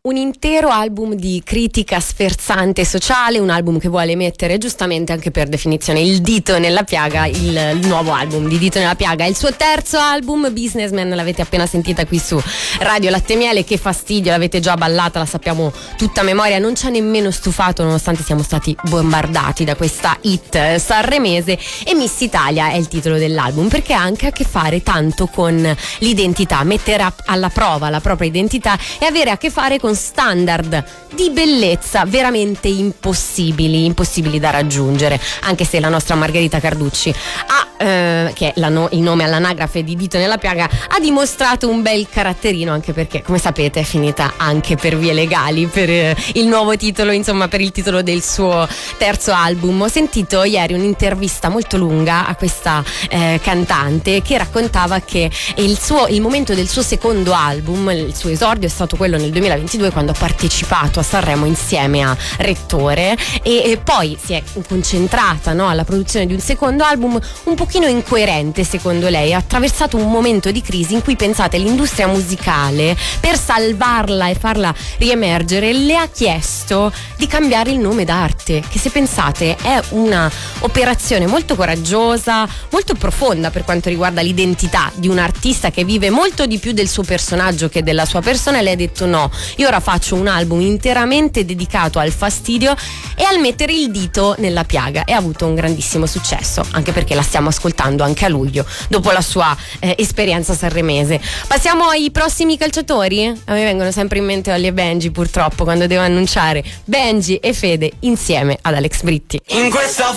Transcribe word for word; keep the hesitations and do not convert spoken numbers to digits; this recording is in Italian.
un intero album di critica sferzante sociale, un album che vuole mettere giustamente, anche per definizione, il dito nella piaga. Il, il nuovo album di Dito nella piaga è il suo terzo album, Businessman, l'avete appena sentita qui su Radio Latte e Miele. Che fastidio, l'avete già ballata, la sappiamo tutta a memoria, non ci ha nemmeno stufato nonostante siamo stati bombardati da questa hit sanremese. E Miss Italia è il titolo dell'album perché ha anche a che fare tanto con l'identità, mettere alla prova la propria identità e avere a che fare con standard di bellezza veramente impossibili, impossibili da raggiungere, anche se la nostra Margherita Carducci ha, eh, che è la no, il nome all'anagrafe di Dito nella piaga, ha dimostrato un bel caratterino, anche perché, come sapete, è finita anche per vie legali per eh, il nuovo titolo, insomma per il titolo del suo terzo album. Ho sentito ieri un'intervista molto lunga a questa eh, cantante che raccontava che il, suo, il momento del suo secondo album, il suo esordio è stato quello nel duemilaventidue, quando ha partecipato a Sanremo insieme a Rettore, e, e poi si è concentrata, no, alla produzione di un secondo album un pochino incoerente, secondo lei. Ha attraversato un momento di crisi in cui, pensate, l'industria musicale, per salvarla e farla riemergere, le ha chiesto di cambiare il nome d'arte, che, se pensate, è una operazione molto coraggiosa, molto profonda per quanto riguarda l'identità di un artista che vive molto di più del suo personaggio che della sua persona. E lei ha detto: no, io ora faccio un album interamente dedicato al fastidio e al mettere il dito nella piaga, e ha avuto un grandissimo successo, anche perché la stiamo ascoltando anche a luglio dopo la sua eh, esperienza sanremese. Passiamo ai prossimi calciatori. A me vengono sempre in mente Ollie e Benji, purtroppo, quando devo annunciare Benji e Fede insieme ad Alex Britti. In questa